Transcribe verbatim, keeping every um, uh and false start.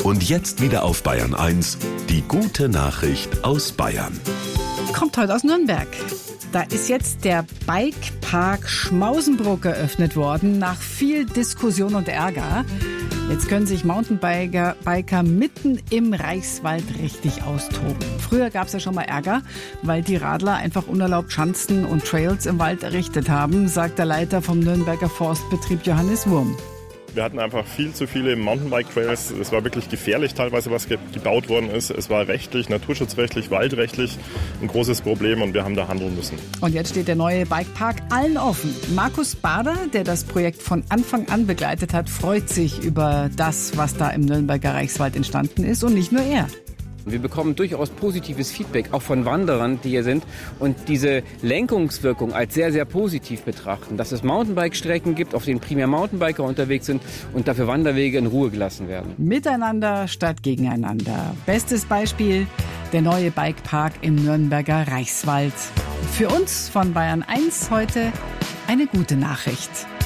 Und jetzt wieder auf Bayern eins, die gute Nachricht aus Bayern. Kommt heute aus Nürnberg. Da ist jetzt der Bikepark Schmausenbruck eröffnet worden, nach viel Diskussion und Ärger. Jetzt können sich Mountainbiker Biker mitten im Reichswald richtig austoben. Früher gab es ja schon mal Ärger, weil die Radler einfach unerlaubt Schanzen und Trails im Wald errichtet haben, sagt der Leiter vom Nürnberger Forstbetrieb Johannes Wurm. Wir hatten einfach viel zu viele Mountainbike-Trails. Es war wirklich gefährlich teilweise, was ge- gebaut worden ist. Es war rechtlich, naturschutzrechtlich, waldrechtlich ein großes Problem und wir haben da handeln müssen. Und jetzt steht der neue Bikepark allen offen. Markus Bader, der das Projekt von Anfang an begleitet hat, freut sich über das, was da im Nürnberger Reichswald entstanden ist, und nicht nur er. Wir bekommen durchaus positives Feedback, auch von Wanderern, die hier sind, und diese Lenkungswirkung als sehr, sehr positiv betrachten, dass es Mountainbike-Strecken gibt, auf denen primär Mountainbiker unterwegs sind und dafür Wanderwege in Ruhe gelassen werden. Miteinander statt gegeneinander. Bestes Beispiel, der neue Bikepark im Nürnberger Reichswald. Für uns von Bayern eins heute eine gute Nachricht.